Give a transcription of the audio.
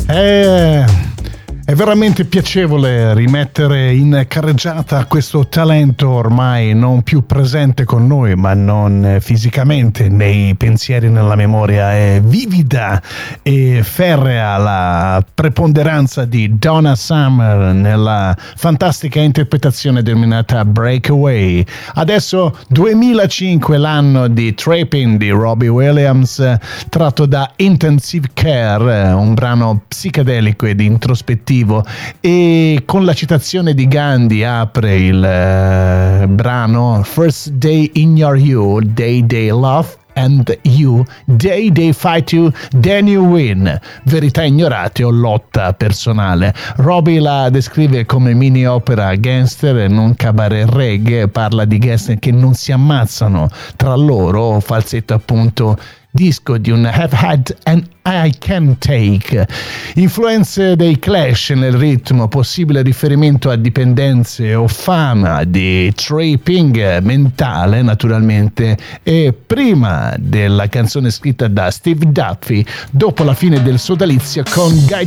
È veramente piacevole rimettere in carreggiata questo talento ormai non più presente con noi, ma non fisicamente, nei pensieri, nella memoria. È vivida e ferrea la preponderanza di Donna Summer nella fantastica interpretazione denominata Breakaway. Adesso 2005, l'anno di Trapping di Robbie Williams, tratto da Intensive Care, un brano psichedelico ed introspettivo, e con la citazione di Gandhi apre il brano First Day in Your You, Day Day Love and You, Day Day Fight You, Then You Win, verità ignorate o lotta personale. Robbie la descrive come mini opera gangster e non cabaret reggae, parla di gangster che non si ammazzano tra loro, falsetto appunto disco di un Have Had and I Can Take. Influenze dei Clash nel ritmo, possibile riferimento a dipendenze o fama di tripping mentale naturalmente, e prima della canzone scritta da Steve Duffy dopo la fine del sodalizio con Guy